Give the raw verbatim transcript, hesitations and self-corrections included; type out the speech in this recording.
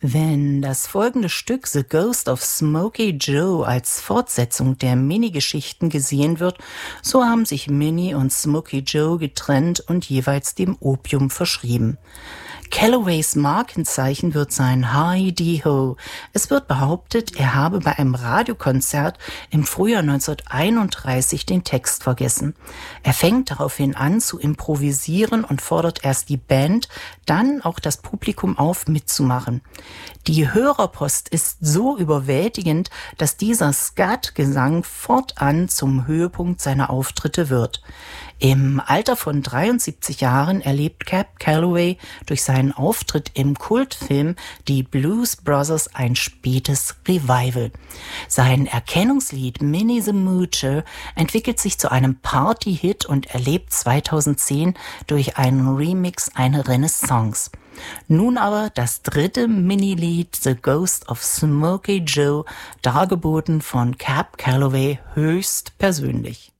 Wenn das folgende Stück The Ghost of Smokey Joe als Fortsetzung der Minnie-Geschichten gesehen wird, so haben sich Minnie und Smokey Joe getrennt und jeweils dem Opium verschrieben. Calloways Markenzeichen wird sein Hi-De-Ho. Es wird behauptet, er habe bei einem Radiokonzert im Frühjahr neunzehnhunderteinunddreißig den Text vergessen. Er fängt daraufhin an zu improvisieren und fordert erst die Band, dann auch das Publikum auf, mitzumachen. Die Hörerpost ist so überwältigend, dass dieser Skat-Gesang fortan zum Höhepunkt seiner Auftritte wird. Im Alter von dreiundsiebzig Jahren erlebt Cab Calloway durch seinen Auftritt im Kultfilm Die Blues Brothers ein spätes Revival. Sein Erkennungslied Minnie the Moocher entwickelt sich zu einem Party-Hit und erlebt zweitausendzehn durch einen Remix eine Renaissance. Nun aber das dritte Minnie-Lied The Ghost of Smokey Joe, dargeboten von Cab Calloway höchst persönlich.